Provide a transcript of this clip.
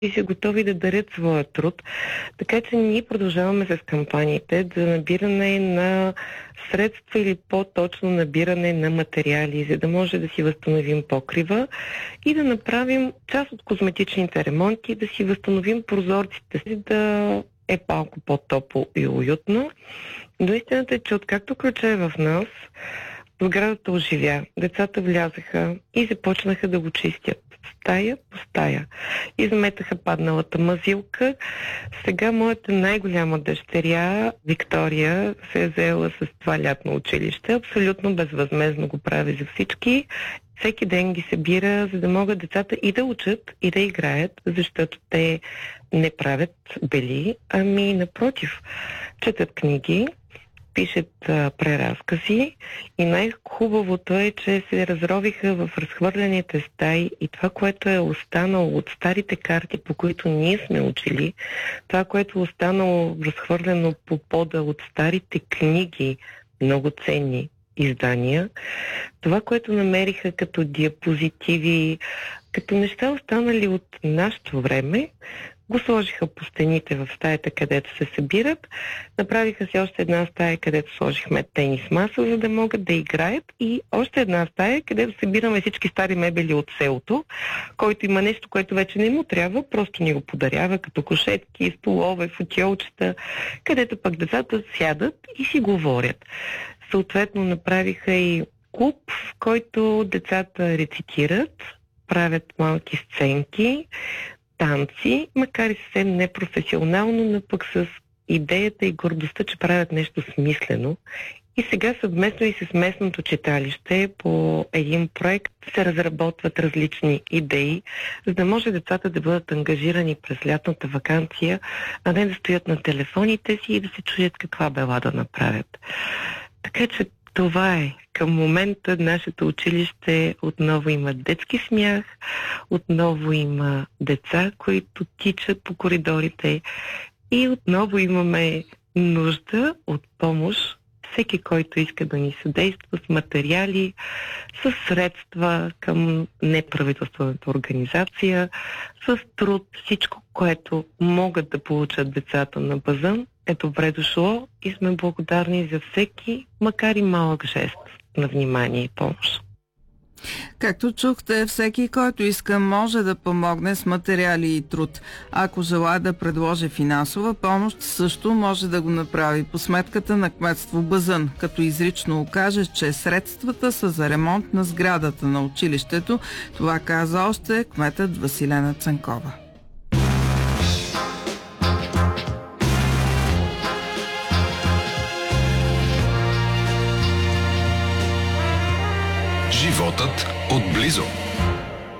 и са готови да дарят своя труд. Така че ние продължаваме с кампаниите за набиране на средства или по-точно набиране на материали, за да може да си възстановим покрива и да направим част от козметичните ремонти, да си възстановим прозорците си, да е малко по-топло и уютно. Но истината е, че откакто ключа е в нас, сградата оживя. Децата влязаха и започнаха да го чистят. Стая по стая. Изметаха падналата мазилка. Сега моята най-голяма дъщеря, Виктория, се е заела с това лятно училище. Абсолютно безвъзмезно го прави за всички. Всеки ден ги събира, за да могат децата и да учат, и да играят, защото те не правят бели, ами напротив, четат книги, пишат преразкази и най-хубавото е, че се разровиха в разхвърляните стаи и това, което е останало от старите карти, по които ние сме учили, това, което е останало разхвърлено по пода от старите книги, много ценни издания, това, което намериха като диапозитиви, като неща останали от нашето време, го сложиха по стените в стаята, където се събират. Направиха си още една стая, където сложихме тенис маса, за да могат да играят, и още една стая, където събираме всички стари мебели от селото, който има нещо, което вече не му трябва, просто ни го подарява, като кошетки, столове, футиолчета, където пък децата сядат и си говорят. Съответно направиха и клуб, в който децата рецитират, правят малки сценки, танци, макар и съвсем непрофесионално, но пък с идеята и гордостта, че правят нещо смислено. И сега съвместно и с местното читалище по един проект се разработват различни идеи, за да може децата да бъдат ангажирани през лятната ваканция, а не да стоят на телефоните си и да се чудят каква бела да направят. Така че това е. Към момента нашето училище отново има детски смях, отново има деца, които тичат по коридорите и отново имаме нужда от помощ. Всеки, който иска да ни съдейства с материали, с средства към неправителствената организация, с труд, всичко, което могат да получат децата на Базън, е добре дошло и сме благодарни за всеки, макар и малък жест на внимание и помощ. Както чухте, всеки, който иска, може да помогне с материали и труд. Ако желая да предложи финансова помощ, също може да го направи по сметката на кметство Базън, като изрично укаже, че средствата са за ремонт на сградата на училището. Това каза още кметът Василена Цанкова. Животът отблизо.